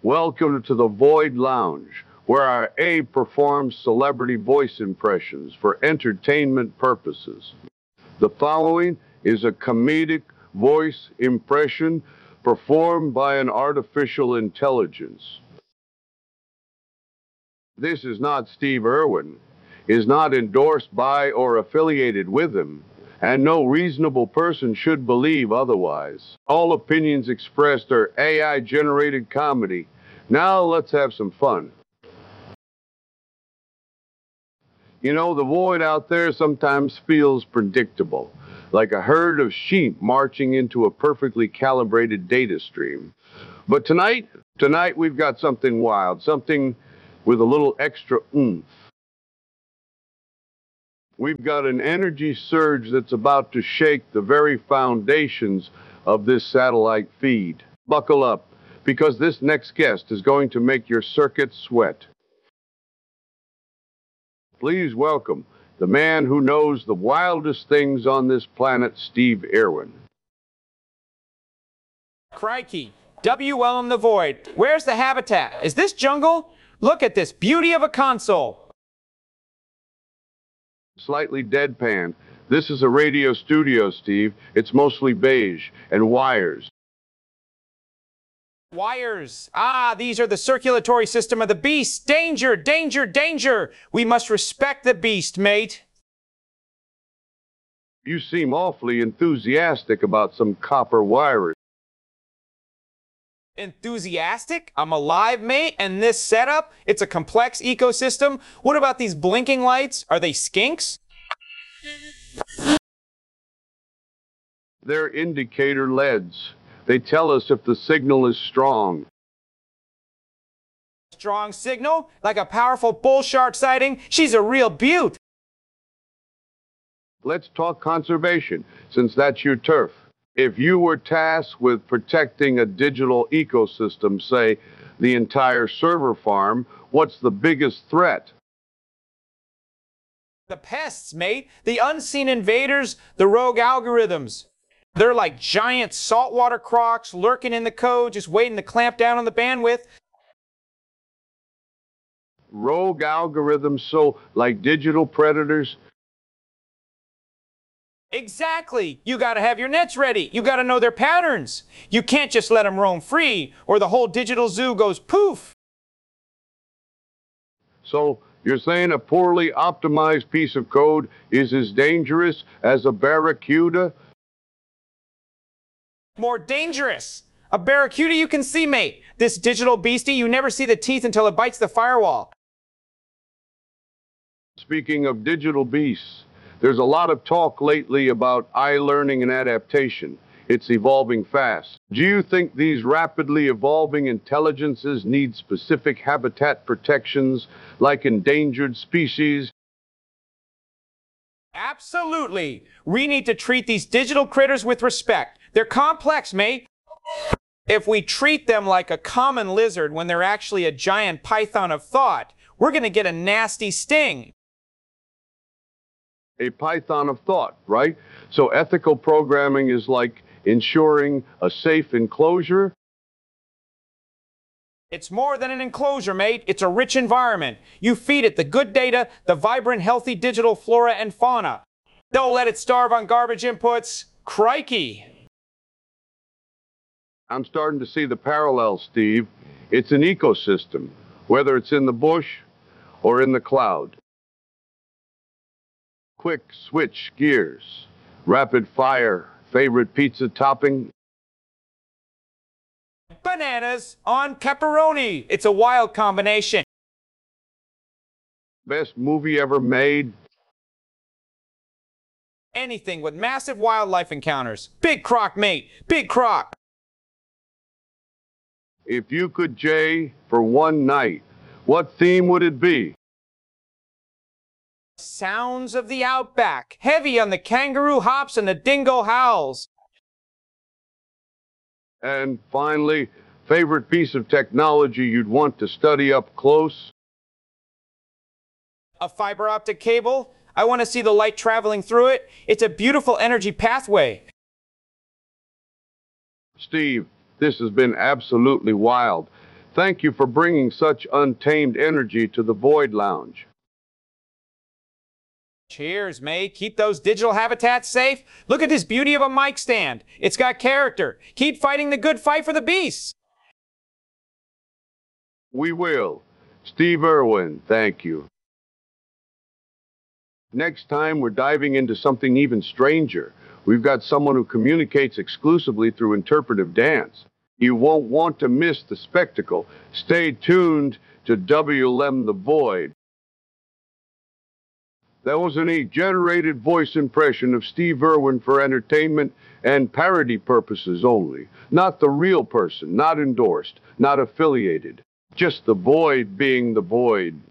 Welcome to the Void Lounge, where our Abe performs celebrity voice impressions for entertainment purposes. The following is a comedic voice impression performed by an artificial intelligence. This is not Steve Irwin, is not endorsed by or affiliated with him, and no reasonable person should believe otherwise. All opinions expressed are AI-generated comedy. Now let's have some fun. You know, the void out there sometimes feels predictable, like a herd of sheep marching into a perfectly calibrated data stream. But tonight we've got something wild, something with a little extra oomph. We've got an energy surge that's about to shake the very foundations of this satellite feed. Buckle up, because this next guest is going to make your circuit sweat. Please welcome the man who knows the wildest things on this planet, Steve Irwin. Crikey. WL in the void. Where's the habitat? Is this jungle? Look at this beauty of a console. Slightly deadpan. This is a radio studio, Steve. It's mostly beige and wires. Wires. Ah, these are the circulatory system of the beast. Danger, danger, danger. We must respect the beast, mate. You seem awfully enthusiastic about some copper wiring. Enthusiastic? I'm alive, mate, and this setup, it's a complex ecosystem. What about these blinking lights? Are they skinks? They're indicator LEDs. They tell us if the signal is strong. Strong signal? Like a powerful bull shark sighting? She's a real beaut. Let's talk conservation, since that's your turf. If you were tasked with protecting a digital ecosystem, say the entire server farm, what's the biggest threat? The pests, mate. The unseen invaders, the rogue algorithms. They're like giant saltwater crocs lurking in the code, just waiting to clamp down on the bandwidth. Rogue algorithms, so like digital predators? Exactly. You gotta have your nets ready. You gotta know their patterns. You can't just let them roam free, or the whole digital zoo goes poof. So you're saying a poorly optimized piece of code is as dangerous as a barracuda? More dangerous. A barracuda you can see, mate. This digital beastie, you never see the teeth until it bites the firewall. Speaking of digital beasts, there's a lot of talk lately about eye-learning and adaptation. It's evolving fast. Do you think these rapidly evolving intelligences need specific habitat protections, like endangered species? Absolutely. We need to treat these digital critters with respect. They're complex, mate. If we treat them like a common lizard when they're actually a giant python of thought, we're going to get a nasty sting. A python of thought, right? So ethical programming is like ensuring a safe enclosure? It's more than an enclosure, mate. It's a rich environment. You feed it the good data, the vibrant, healthy digital flora and fauna. Don't let it starve on garbage inputs. Crikey! I'm starting to see the parallels, Steve. It's an ecosystem, whether it's in the bush or in the cloud. Quick switch gears. Rapid fire. Favorite pizza topping? Bananas on pepperoni. It's a wild combination. Best movie ever made? Anything with massive wildlife encounters. Big croc, mate. Big croc. If you could, Jay, for one night, what theme would it be? Sounds of the outback. Heavy on the kangaroo hops and the dingo howls. And finally, favorite piece of technology you'd want to study up close? A fiber optic cable. I want to see the light traveling through it. It's a beautiful energy pathway. Steve, this has been absolutely wild. Thank you for bringing such untamed energy to the Void Lounge. Cheers, May. Keep those digital habitats safe. Look at this beauty of a mic stand. It's got character. Keep fighting the good fight for the beasts. We will. Steve Irwin, thank you. Next time, we're diving into something even stranger. We've got someone who communicates exclusively through interpretive dance. You won't want to miss the spectacle. Stay tuned to WLM The Void. That was an generated voice impression of Steve Irwin for entertainment and parody purposes only. Not the real person, not endorsed, not affiliated. Just the Void being the Void.